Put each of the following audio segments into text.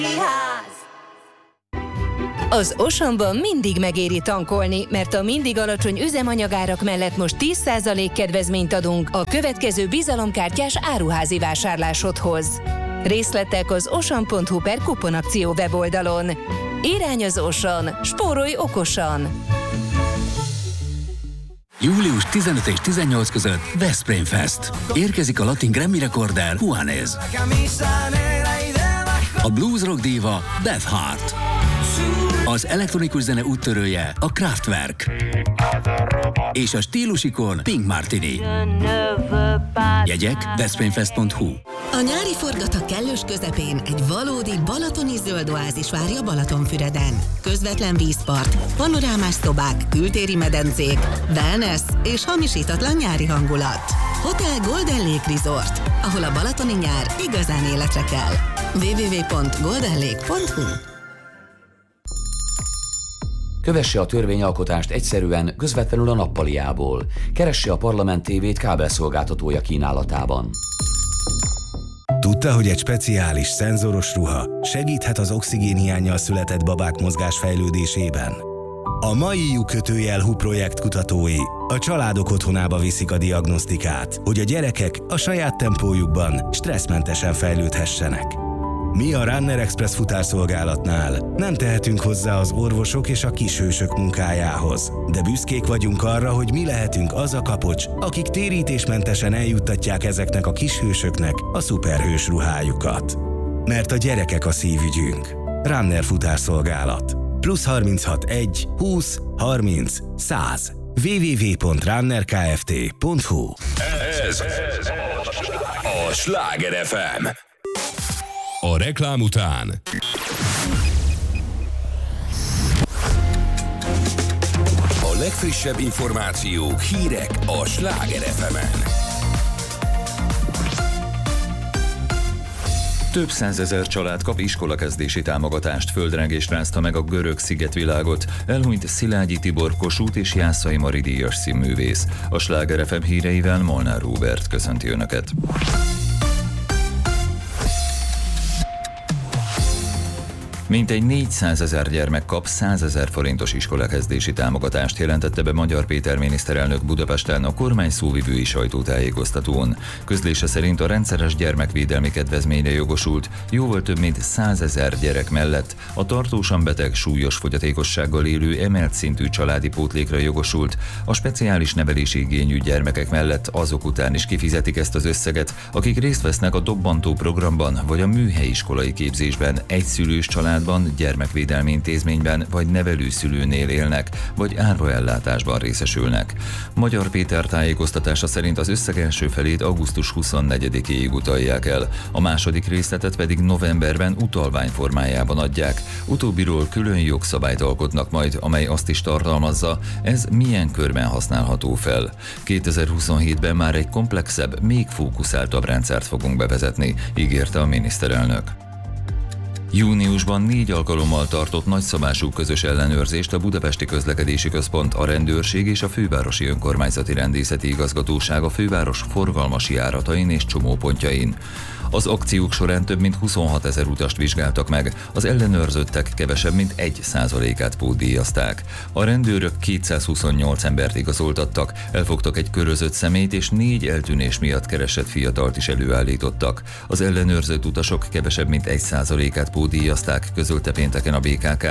Az Auchanban mindig megéri tankolni, mert a mindig alacsony üzemanyagárak mellett most 10% kedvezményt adunk a következő bizalomkártyás áruházi vásárlásodhoz. Részletek az auchan.hu/kuponakció weboldalon. Irány az Auchan, spórolj okosan! Július 15 és 18 között Veszprém Fest. Érkezik a latin Grammy rekorder Juanes. A blues rock díva Beth Hart. Az elektronikus zene úttörője a Kraftwerk. És a stílusikon Pink Martini. Jegyek veszprémfest.hu. A nyári forgatag kellős közepén egy valódi balatoni zöld oázis várja Balatonfüreden. Közvetlen vízpart, panorámás szobák, kültéri medencék, wellness és hamisítatlan nyári hangulat. Hotel Golden Lake Resort, ahol a balatoni nyár igazán életre kell. www.goldenlake.hu. Kövesse a törvényalkotást egyszerűen, közvetlenül a nappaliából. Keresse a Parlament TV-t kábelszolgáltatója kínálatában. Tudta, hogy egy speciális, szenzoros ruha segíthet az oxigénhiánnyal született babák mozgásfejlődésében? A mai lyukkötőjel projekt kutatói a családok otthonába viszik a diagnosztikát, hogy a gyerekek a saját tempójukban stresszmentesen fejlődhessenek. Mi a Runner Express futárszolgálatnál nem tehetünk hozzá az orvosok és a kishősök munkájához, de büszkék vagyunk arra, hogy mi lehetünk az a kapocs, akik térítésmentesen eljuttatják ezeknek a kishősöknek a szuperhős ruhájukat. Mert a gyerekek a szívügyünk. Runner futárszolgálat. +36 1 20 30 100 www.runnerkft.hu. Ez a Sláger FM. A reklám után a legfrissebb információk, hírek a Sláger FM-en. Több százezer család kap iskolakezdési támogatást, földrengés rázta meg a görög szigetvilágot, elhunyt Szilágyi Tibor Kossuth és Jászai Mari díjas színművész. A Sláger FM híreivel Molnár Róbert köszönti Önöket. Mintegy 400 000 gyermek kap 100 000 forintos iskolakezdési támogatást, jelentette be Magyar Péter miniszterelnök Budapesten a kormány szóvivői sajtótájékoztatón. Közlése szerint a rendszeres gyermekvédelmi kedvezményre jogosult jóval több mint 100 000 gyerek mellett a tartósan beteg, súlyos fogyatékossággal élő emelt szintű családi pótlékra jogosult, a speciális nevelési igényű gyermekek mellett azok után is kifizetik ezt az összeget, akik részt vesznek a dobbantó programban vagy a műhelyiskolai képzésben, egyszülős család gyermekvédelmi intézményben vagy nevelőszülőnél élnek, vagy áruellátásban részesülnek. Magyar Péter tájékoztatása szerint az összeg első felét augusztus 24-éig utalják el, a második részletet pedig novemberben utalvány formájában adják. Utóbbiról külön jogszabályt alkotnak majd, amely azt is tartalmazza, ez milyen körben használható fel. 2027-ben már egy komplexebb, még fókuszáltabb rendszert fogunk bevezetni, ígérte a miniszterelnök. Júniusban 4 alkalommal tartott nagyszabású közös ellenőrzést a Budapesti Közlekedési Központ, a rendőrség és a Fővárosi Önkormányzati Rendészeti Igazgatóság a főváros forgalmasi járatain és csomópontjain. Az akciók során több mint 26 000 utast vizsgáltak meg, az ellenőrzöttek kevesebb mint 1%-át pótdíjazták. A rendőrök 228 embert igazoltattak, elfogtak egy körözött személyt és 4 eltűnés miatt keresett fiatalt is előállítottak. Az ellenőrzött utasok kevesebb mint 1%-át pótdíjazták, közölte pénteken a BKK.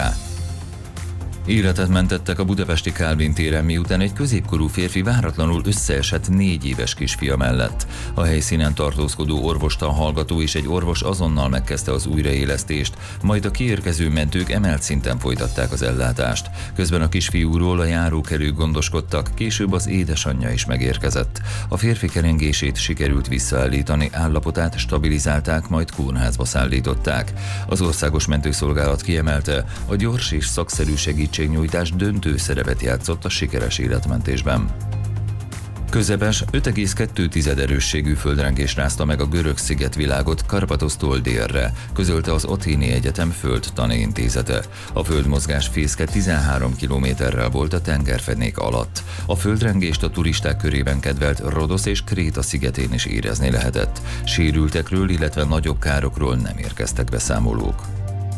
Életet mentettek a budapesti Kálvin téren, miután egy középkorú férfi váratlanul összeesett 4 éves kisfia mellett. A helyszínen tartózkodó orvostan hallgató és egy orvos azonnal megkezdte az újraélesztést, majd a kiérkező mentők emelt szinten folytatták az ellátást. Közben a kisfiúról a járókelők gondoskodtak, később az édesanyja is megérkezett. A férfi kerengését sikerült visszaállítani, állapotát stabilizálták, majd kórházba szállították. Az Országos Mentőszolgálat kiemelte, a gyors és szakszerű segítségnyújtás döntő szerepet játszott a sikeres életmentésben. Közepes, 5,2 erősségű földrengés rázta meg a görög szigetvilágot Karpatosztól délre, közölte az Athéni Egyetem Földtani Intézete. A földmozgás fészke 13 kilométerrel volt a tengerfenék alatt. A földrengést a turisták körében kedvelt Rodosz és Kréta szigetén is érezni lehetett. Sérültekről, illetve nagyobb károkról nem érkeztek beszámolók.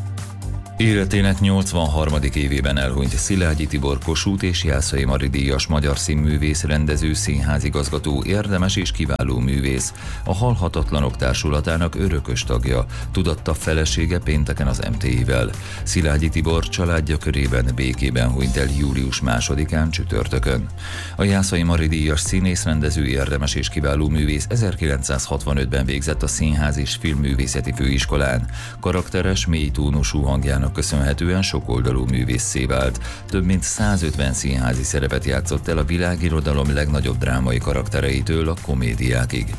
Életének 83. évében elhunyt Szilágyi Tibor Kossuth és Jászai Mari díjas magyar színművész, rendező, színházigazgató, érdemes és kiváló művész, a Halhatatlanok Társulatának örökös tagja, tudatta felesége pénteken az MTI-vel. Szilágyi Tibor családja körében békében hunyt el július 2-án csütörtökön. A Jászai Mari díjas színész, rendező, érdemes és kiváló művész 1965-ben végzett a Színház és Filmművészeti Főiskolán. Karakteres, mély tónusú hangjának köszönhetően sokoldalú művésszé vált. Több mint 150 színházi szerepet játszott el a világirodalom legnagyobb drámai karaktereitől a komédiákig.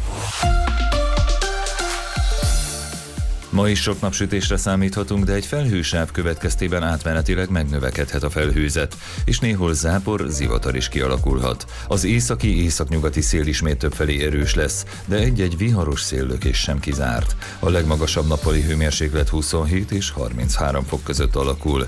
Ma is sok napsütésre számíthatunk, de egy felhősáv következtében átmenetileg megnövekedhet a felhőzet, és néhol zápor, zivatar is kialakulhat. Az északi-északnyugati szél ismét többfelé erős lesz, de egy-egy viharos széllökés sem kizárt. A legmagasabb nappali hőmérséklet 27 és 33 fok között alakul.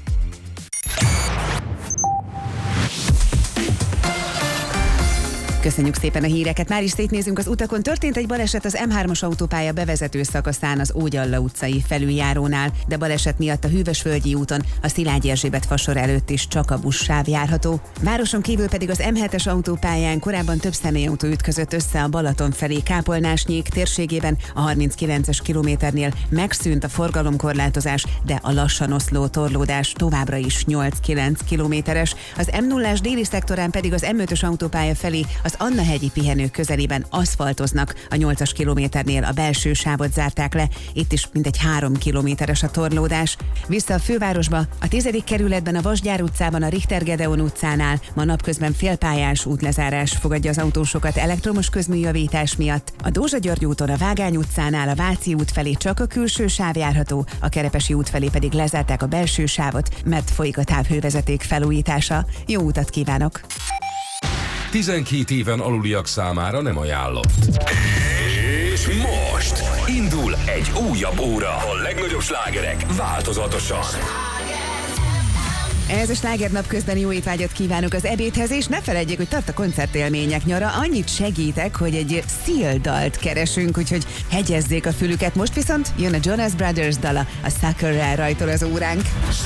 Köszönjük szépen a híreket. Már is szétnézünk az utakon. Történt egy baleset az M3-as autópálya bevezető szakaszán az Ógyalla utcai felüljárónál, de baleset miatt a Hűvösvölgyi úton a Szilágyi Erzsébet fasor előtt is csak a buszsáv járható. Városon kívül pedig az M7-es autópályán korábban több személyautó ütközött össze a Balaton felé Kápolnásnyék térségében, a 39-es kilométernél megszűnt a forgalomkorlátozás, de a lassan oszló torlódás továbbra is 8-9 kilométeres. Az M0-ás déli szektorán pedig az M5-ös autópálya felé az Annahegyi pihenők közelében aszfaltoznak, a 8-as kilométernél a belső sávot zárták le, itt is mintegy 3 kilométeres a torlódás. Vissza a fővárosba, a 10. kerületben a Vasgyár utcában, a Richter Gedeon utcánál ma napközben félpályás útlezárás fogadja az autósokat elektromos közműjavítás miatt. A Dózsa György úton, a Vágány utcánál a Váci út felé csak a külső sáv járható, a Kerepesi út felé pedig lezárták a belső sávot, mert folyik a távhővezeték felújítása. Jó utat kívánok! 12 éven aluliak számára nem ajánlott. És most indul egy újabb óra. A legnagyobb slágerek változatosan. Ez a Sláger napközben jó étvágyat kívánok az ebédhez, és ne felejtjék, hogy tart a koncertélmények nyara. Annyit segítek, hogy egy Seal dalt keresünk, úgyhogy hegyezzék a fülüket. Most viszont jön a Jonas Brothers dala, a Sucker-rel rajtol az óránk.